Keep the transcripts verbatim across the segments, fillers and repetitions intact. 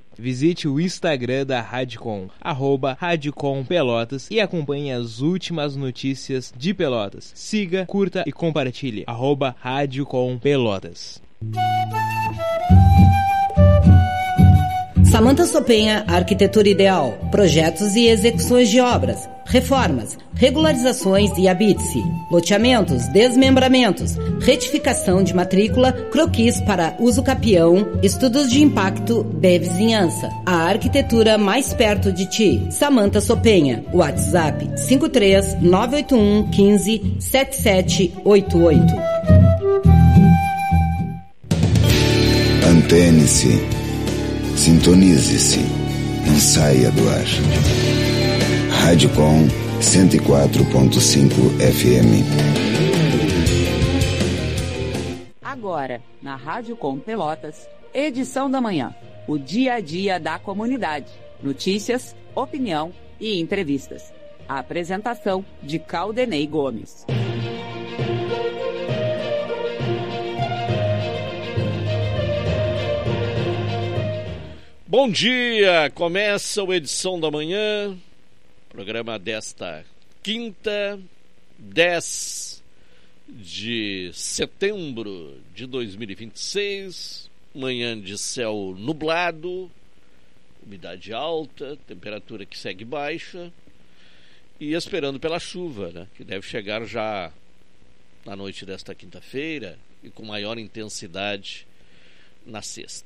Visite o Instagram da Radicom, arroba Radicom Pelotas, e acompanhe as últimas notícias de Pelotas. Siga, curta e compartilhe, arroba Radicom Pelotas. Samanta Sopenha, Arquitetura Ideal, projetos e execuções de obras, reformas, regularizações e habite-se, loteamentos, desmembramentos, retificação de matrícula, croquis para uso capião, estudos de impacto de vizinhança. A arquitetura mais perto de ti. Samanta Sopenha, WhatsApp cinco três nove oito um um cinco sete sete oito oito. Antene-se. Sintonize-se, não saia do ar. Radicom cento e quatro ponto cinco F M. Agora, na Radicom Pelotas, edição da manhã, o dia a dia da comunidade. Notícias, opinião e entrevistas. A apresentação de Caldenei Gomes. Bom dia! Começa a edição da manhã, programa desta quinta, dez de setembro de dois mil e vinte e seis, manhã de céu nublado, umidade alta, temperatura que segue baixa e esperando pela chuva, né, que deve chegar já na noite desta quinta-feira e com maior intensidade na sexta.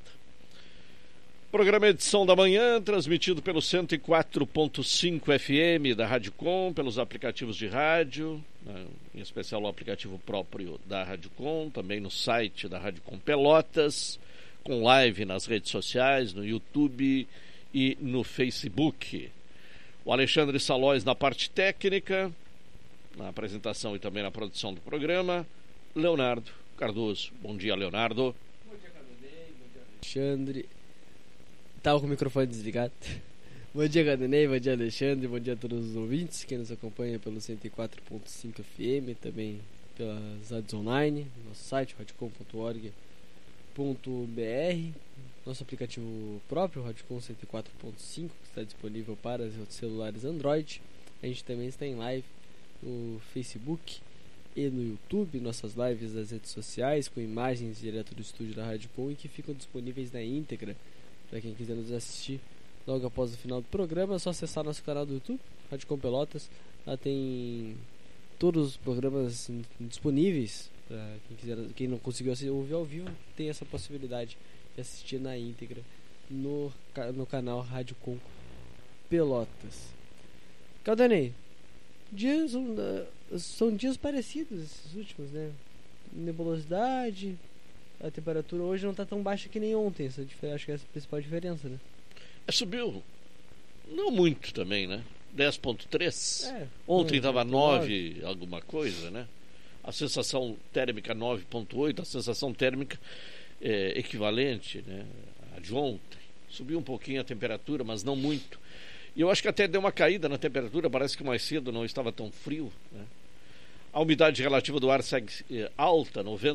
Programa Edição da Manhã, transmitido pelo cento e quatro ponto cinco F M da Radicom, pelos aplicativos de rádio, né, em especial o aplicativo próprio da Radicom, também no site da Radicom Pelotas, com live nas redes sociais, no YouTube e no Facebook. O Alexandre Salóis na parte técnica, na apresentação e também na produção do programa. Leonardo Cardoso. Bom dia, Leonardo. Bom dia, Caldenei. Bom dia, Alexandre. Tava com o microfone desligado. Bom dia, Caldenei. Bom dia, Alexandre. Bom dia a todos os ouvintes que nos acompanham pelo cento e quatro ponto cinco F M, também pelas rádios online, nosso site radicom ponto org ponto b r, nosso aplicativo próprio, Radicom cento e quatro ponto cinco, que está disponível para celulares Android. A gente também está em live no Facebook e no YouTube, nossas lives das redes sociais, com imagens direto do estúdio da Radicom e que ficam disponíveis na íntegra para quem quiser nos assistir logo após o final do programa. É só acessar nosso canal do YouTube, Radicom Pelotas. Lá tem todos os programas disponíveis para quem quiser, quem não conseguiu assistir, ouvir ao vivo, tem essa possibilidade de assistir na íntegra no, no canal Radicom Pelotas. Caldenei, dias são, são dias parecidos esses últimos, né? Nebulosidade, a temperatura hoje não está tão baixa que nem ontem. Essa, acho que essa é a principal diferença, né? É, subiu, não muito também, né? dez ponto três. É, ontem estava nove alguma coisa, né? A sensação térmica nove ponto oito, a sensação térmica é, equivalente, né, a de ontem. Subiu um pouquinho a temperatura, mas não muito. E eu acho que até deu uma caída na temperatura, parece que mais cedo não estava tão frio, né? A umidade relativa do ar segue é, alta, noventa